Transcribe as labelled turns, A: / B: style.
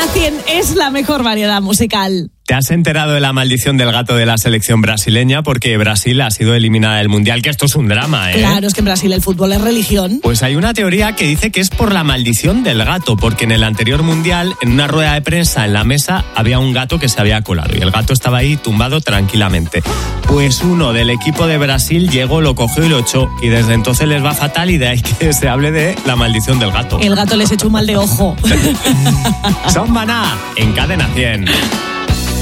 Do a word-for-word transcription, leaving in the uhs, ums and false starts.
A: Cadena cien es la mejor variedad musical.
B: ¿Te has enterado de la maldición del gato de la selección brasileña? Porque Brasil ha sido eliminada del Mundial, que esto es un drama, ¿eh?
A: Claro, es que en Brasil el fútbol es religión.
B: Pues hay una teoría que dice que es por la maldición del gato, porque en el anterior Mundial, en una rueda de prensa en la mesa, había un gato que se había colado y el gato estaba ahí tumbado tranquilamente. Pues uno del equipo de Brasil llegó, lo cogió y lo echó, y desde entonces les va fatal y de ahí que se hable de la maldición del gato.
A: El gato les echó un mal de ojo.
B: Son Maná en Cadena cien.